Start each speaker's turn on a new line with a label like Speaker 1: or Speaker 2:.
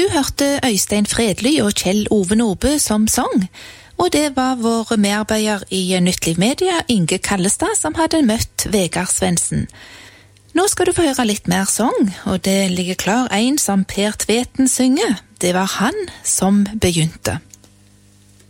Speaker 1: Du hørte Øystein Fredly og Kjell Ove Nordbø som sang, og det var vår medarbeider i Nytt Liv Media, Inge Kallestad, som hadde møtt Vegard Svendsen. Nå skal du få høre litt mer sang, og det ligger klar en som Per Tveten synger. Det var han som begynte.